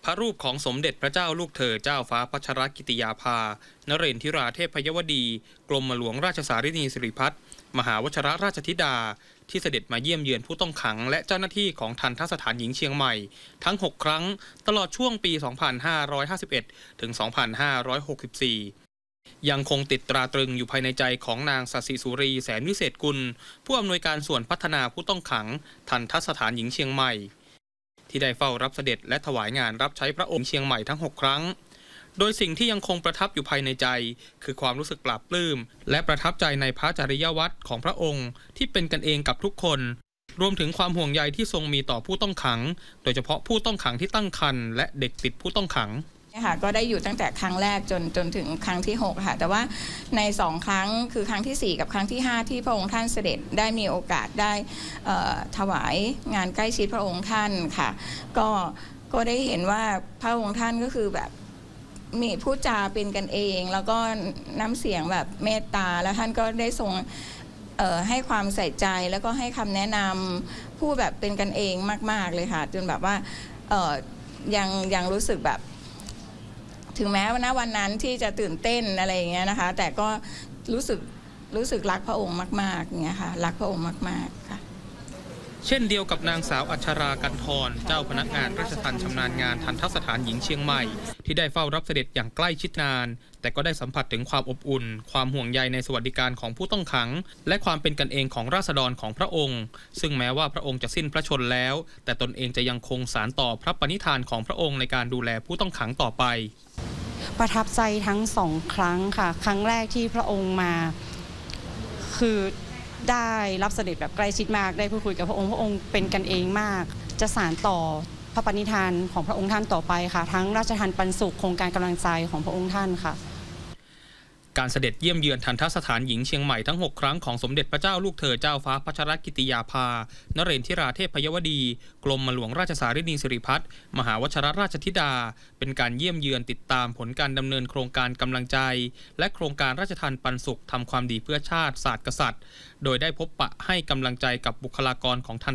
พระรูปของสมเด็จพระเจ้าลูกเธอเจ้าฟ้าพัชรกิติยาภานเรนทิราเทพยวดีกรมหลวงราชสารินีสิริพัฒน์มหาวชรราชธิดาที่เสด็จมาเยี่ยมเยือนผู้ต้องขังและเจ้าหน้าที่ของทัณฑสถานหญิงเชียงใหม่ทั้ง6ครั้งตลอดช่วงปี 2551 ถึง 2564 ยังคงติดตราตรึงอยู่ภายในใจของนางศศิสุรีแสนวิเศษกุลผู้อำนวยการส่วนพัฒนาผู้ต้องขังทัณฑสถานหญิงเชียงใหม่ที่ได้เฝ้ารับเสด็จและถวายงานรับใช้พระองค์เชียงใหม่ทั้ง6ครั้งโดยสิ่งที่ยังคงประทับอยู่ภายในใจคือความรู้สึกปลาบปลื้มและประทับใจในพระจริยวัตรของพระองค์ที่เป็นกันเองกับทุกคนรวมถึงความห่วงใยที่ทรงมีต่อผู้ต้องขังโดยเฉพาะผู้ต้องขังที่ตั้งครรภ์และเด็กติดผู้ต้องขังค่ะก็ได้อยู่ตั้งแต่ครั้งแรกจนถึงครั้งที่6ค่ะแต่ว่าใน2ครั้งคือครั้งที่4กับครั้งที่5ที่พระองค์ท่านเสด็จได้มีโอกาสได้ถวายงานใกล้ชิดพระองค์ท่านค่ะก็ได้เห็นว่าพระองค์ท่านก็คือแบบมีพูดจาเป็นกันเองแล้วก็น้ำเสียงแบบเมตตาแล้วท่านก็ได้ทรงให้ความใส่ใจแล้วก็ให้คำแนะนำพูดแบบเป็นกันเองมากๆเลยค่ะจนแบบว่ายังรู้สึกแบบถึงแม้ว่าณวันนั้นที่จะตื่นเต้นอะไรอย่างเงี้ยนะคะแต่ก็รู้สึกรักพระองค์มากๆอย่างเงี้ยค่ะรักพระองค์มากๆค่ะเช่นเดียวกับนางสาวอัชรากันทรเจ้าพนักงานราชทัณฑ์ชำนาญงานทัณฑสถานหญิงเชียงใหม่ที่ได้เฝ้ารับเสด็จอย่างใกล้ชิดนานแต่ก็ได้สัมผัสถึงความอบอุ่นความห่วงใยในสวัสดิการของผู้ต้องขังและความเป็นกันเองของราษฎรของพระองค์ซึ่งแม้ว่าพระองค์จะสิ้นพระชนม์แล้วแต่ตนเองจะยังคงสานต่อพระปณิธานของพระองค์ในการดูแลผู้ต้องขังต่อไปประทับใจทั้ง2ครั้งค่ะครั้งแรกที่พระองค์มาคือได้รับเสด็จแบบใกล้ชิดมากได้พูดคุยกับพระองค์เป็นกันเองมากจะสานต่อพระปณิธานของพระองค์ท่านต่อไปค่ะทั้งราชทานปันสุขโครงการกำลังใจของพระองค์ท่านค่ะการเสด็จเยี่ยมเยือนทัณฑสถานหญิงเชียงใหม่ทั้ง6ครั้งของสมเด็จพระเจ้าลูกเธอเจ้าฟ้าพัชรกิติยาภานเรนทิราเทพยวดีกรมหลวงราชสารินีสิริพัฒน์มหาวชรราชธิดาเป็นการเยี่ยมเยือนติดตามผลการดำเนินโครงการกำลังใจและโครงการราชทานปันสุขทำความดีเพื่อชาติศาสตร์กษัตริย์โดยได้พบปะให้กำลังใจกับบุคลากรของทัณ